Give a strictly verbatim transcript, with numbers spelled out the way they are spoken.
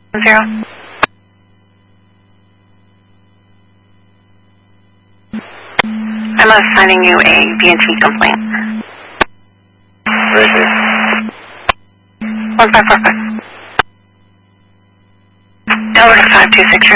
Zero. I'm assigning you a B and T complaint. Right here. One five four five. Delaware five two six.